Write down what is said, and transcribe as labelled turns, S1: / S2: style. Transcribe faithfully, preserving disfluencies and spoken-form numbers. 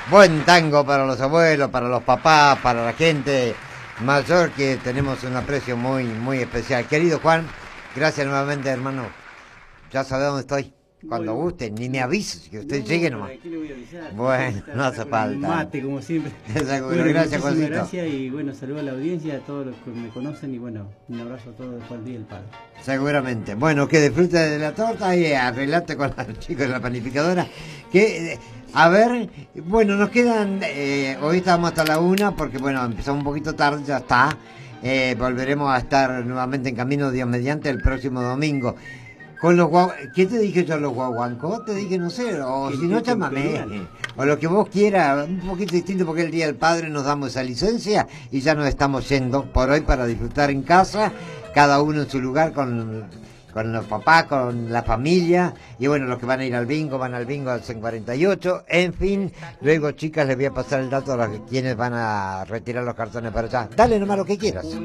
S1: Buen tango para los abuelos, para los papás, para la gente mayor que tenemos un aprecio muy, muy especial. Querido Juan, gracias nuevamente, hermano. Ya sabe dónde estoy. Cuando
S2: Bueno,
S1: guste, ni me avises, que usted
S2: no,
S1: llegue nomás.
S2: ¿para qué le voy a avisar?
S1: Bueno,
S2: Está-
S1: no
S2: está
S1: hace
S2: con
S1: falta.
S2: un mate, como siempre.
S1: Seguro,
S2: Bueno,
S1: gracias,
S2: muchísimas
S1: Juancito.
S2: gracias y bueno, saludo a la audiencia, a todos los que me conocen y bueno, un abrazo a todos por el Día del Padre.
S1: Seguramente. Bueno, que disfrute de la torta y arreglate con los chicos de la panificadora. Que, eh, a ver, bueno, nos quedan, eh, hoy estamos hasta la una porque bueno, empezamos un poquito tarde, ya está. Eh, volveremos a estar nuevamente en camino, Dios mediante, el próximo domingo. Con los guau... ¿Qué te dije yo, los guaguancos? Te dije, no sé, o
S2: Que
S1: si no,
S2: te
S1: llámame.
S2: pedían.
S1: O lo que vos quieras, un poquito distinto porque el Día del Padre nos damos esa licencia y ya nos estamos yendo por hoy para disfrutar en casa, cada uno en su lugar con, con los papás, con la familia. Y bueno, los que van a ir al bingo, van al bingo al C cuarenta y ocho. En fin, luego chicas les voy a pasar el dato a los que quienes van a retirar los cartones para allá. Dale nomás lo que quieras.